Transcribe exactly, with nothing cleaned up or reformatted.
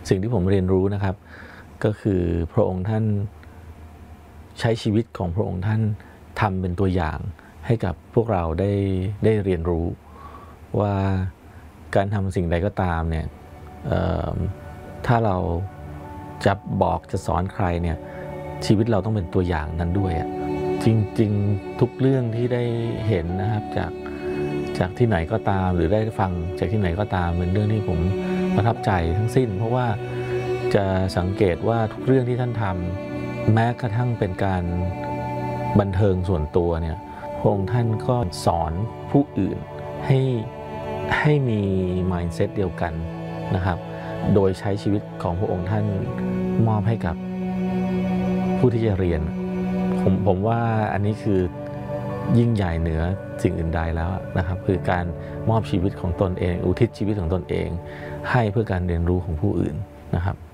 สิ่งที่ผมเรียนรู้นะครับก็คือพระองค์ท่านใช้ชีวิตของพระองค์ท่านทำเป็นตัวอย่างให้กับพวกเราได้ได้เรียนรู้ว่าการทำสิ่งใดก็ตามเนี่ยถ้าเราจะบอกจะสอนใครเนี่ยชีวิตเราต้องเป็นตัวอย่างนั้นด้วยจริงๆทุกเรื่องที่ได้เห็นนะครับจากจากที่ไหนก็ตามหรือได้ฟังจากที่ไหนก็ตามเป็นเรื่องที่ผมประทับใจทั้งสิ้นเพราะว่าจะสังเกตว่าทุกเรื่องที่ท่านทำแม้กระทั่งเป็นการบันเทิงส่วนตัวเนี่ยพระองค์ท่านก็สอนผู้อื่นให้ให้มี mindset เดียวกันนะครับโดยใช้ชีวิตของพระองค์ท่านมอบให้กับผู้ที่จะเรียนผมผมว่าอันนี้คือยิ่งใหญ่เหนือสิ่งอื่นใดแล้วนะครับคือการมอบชีวิตของตนเองอุทิศชีวิตของตนเองให้เพื่อการเรียนรู้ของผู้อื่นนะครับ